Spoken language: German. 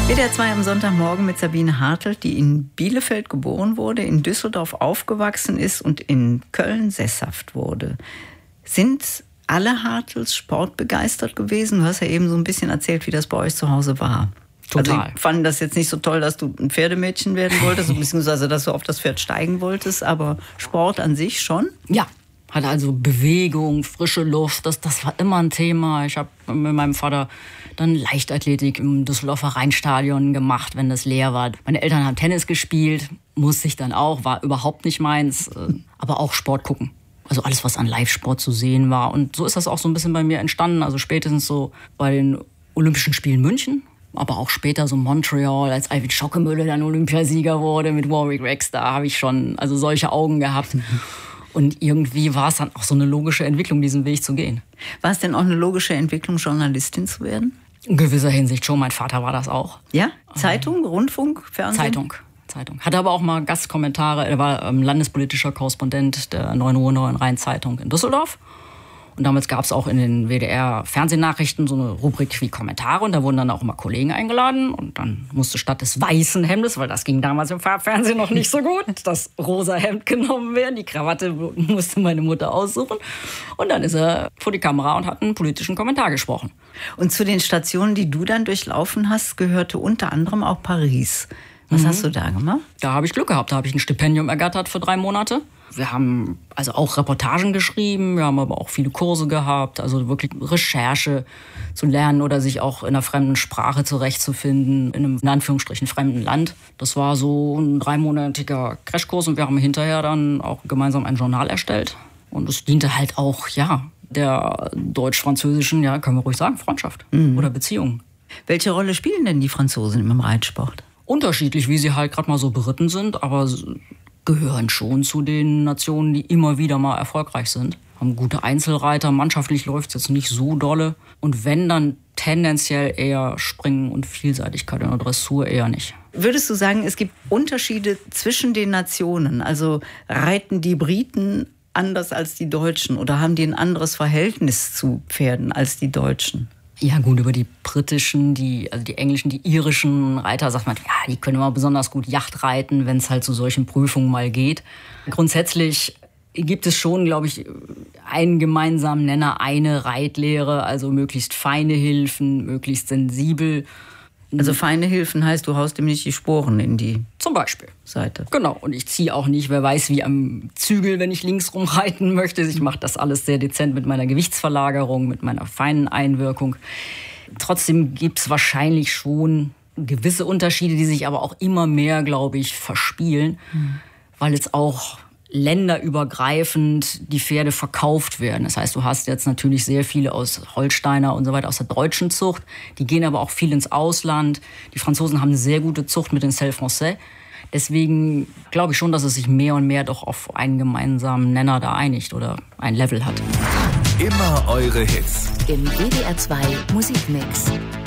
WDR 2 am Sonntagmorgen mit Sabine Hartelt, die in Bielefeld geboren wurde, in Düsseldorf aufgewachsen ist und in Köln sesshaft wurde. Sind alle Hartels sportbegeistert gewesen? Du hast ja eben so ein bisschen erzählt, wie das bei euch zu Hause war. Total. Also ich fand das jetzt nicht so toll, dass du ein Pferdemädchen werden wolltest, beziehungsweise dass du auf das Pferd steigen wolltest, aber Sport an sich schon? Ja, hatte also Bewegung, frische Luft, das war immer ein Thema. Ich habe mit meinem Vater dann Leichtathletik im Düsseldorfer Rheinstadion gemacht, wenn das leer war. Meine Eltern haben Tennis gespielt, musste ich dann auch, war überhaupt nicht meins, aber auch Sport gucken. Also alles, was an Live-Sport zu sehen war. Und so ist das auch so ein bisschen bei mir entstanden. Also spätestens so bei den Olympischen Spielen München, aber auch später so Montreal, als Eivind Schockemöhle dann Olympiasieger wurde mit Warwick Rex, da habe ich schon also solche Augen gehabt. Und irgendwie war es dann auch so eine logische Entwicklung, diesen Weg zu gehen. War es denn auch eine logische Entwicklung, Journalistin zu werden? In gewisser Hinsicht schon. Mein Vater war das auch. Ja? Zeitung, Rundfunk, Fernsehen? Zeitung. Hatte aber auch mal Gastkommentare. Er war landespolitischer Korrespondent der Neuen Ruhr Neuen Rhein-Zeitung in Düsseldorf. Und damals gab es auch in den WDR-Fernsehnachrichten so eine Rubrik wie Kommentare. Und da wurden dann auch immer Kollegen eingeladen. Und dann musste statt des weißen Hemdes, weil das ging damals im Farbfernsehen noch nicht so gut, das rosa Hemd genommen werden. Die Krawatte musste meine Mutter aussuchen. Und dann ist er vor die Kamera und hat einen politischen Kommentar gesprochen. Und zu den Stationen, die du dann durchlaufen hast, gehörte unter anderem auch Paris. Was hast du da gemacht? Da habe ich Glück gehabt. Da habe ich ein Stipendium ergattert für 3 Monate. Wir haben also auch Reportagen geschrieben, wir haben aber auch viele Kurse gehabt, also wirklich Recherche zu lernen oder sich auch in einer fremden Sprache zurechtzufinden, in einem in Anführungsstrichen fremden Land. Das war so ein 3-monatiger Crashkurs und wir haben hinterher dann auch gemeinsam ein Journal erstellt. Und es diente halt auch, der deutsch-französischen, können wir ruhig sagen, Freundschaft oder Beziehung. Welche Rolle spielen denn die Franzosen im Reitsport? Unterschiedlich, wie sie halt gerade mal so beritten sind, aber gehören schon zu den Nationen, die immer wieder mal erfolgreich sind. Haben gute Einzelreiter, mannschaftlich läuft es jetzt nicht so dolle. Und wenn, dann tendenziell eher Springen und Vielseitigkeit in der Dressur eher nicht. Würdest du sagen, es gibt Unterschiede zwischen den Nationen? Also reiten die Briten anders als die Deutschen oder haben die ein anderes Verhältnis zu Pferden als die Deutschen? Ja gut, über die britischen, die englischen, die irischen Reiter sagt man, die können immer besonders gut Yacht reiten, wenn es halt zu solchen Prüfungen mal geht. Grundsätzlich gibt es schon, glaube ich, einen gemeinsamen Nenner, eine Reitlehre, also möglichst feine Hilfen, möglichst sensibel. Also feine Hilfen heißt, du haust ihm nicht die Sporen in die zum Beispiel Seite. Genau, und ich ziehe auch nicht, wer weiß wie am Zügel, wenn ich links rumreiten möchte. Ich mache das alles sehr dezent mit meiner Gewichtsverlagerung, mit meiner feinen Einwirkung. Trotzdem gibt es wahrscheinlich schon gewisse Unterschiede, die sich aber auch immer mehr, glaube ich, verspielen, weil jetzt auch länderübergreifend die Pferde verkauft werden. Das heißt, du hast jetzt natürlich sehr viele aus Holsteiner und so weiter aus der deutschen Zucht. Die gehen aber auch viel ins Ausland. Die Franzosen haben eine sehr gute Zucht mit den Selle Français. Deswegen glaube ich schon, dass es sich mehr und mehr doch auf einen gemeinsamen Nenner da einigt oder ein Level hat. Immer eure Hits. Im WDR 2 Musikmix.